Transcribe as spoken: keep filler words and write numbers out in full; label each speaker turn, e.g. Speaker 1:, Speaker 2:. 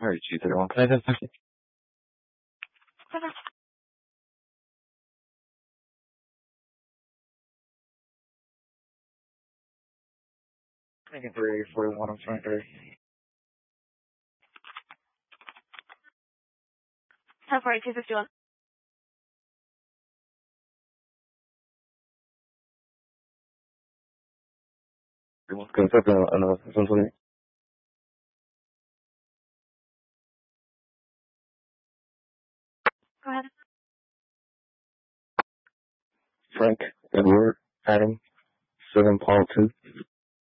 Speaker 1: Alright, G three one. Can I just three forty-one on twenty-three.
Speaker 2: ten forty-two fifty-one.
Speaker 1: Can I set the another essentially?
Speaker 2: Go ahead.
Speaker 1: Frank, Edward, Adam, seven Paul two.